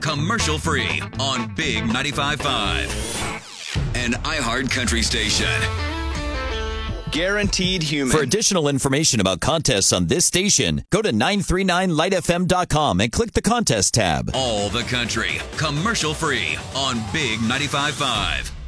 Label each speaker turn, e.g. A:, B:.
A: commercial free on Big 95.5. An iHeart Country station. Guaranteed human.
B: For additional information about contests on this station, go to 939lightfm.com and click the contest tab.
A: All the country, commercial free on Big 95.5.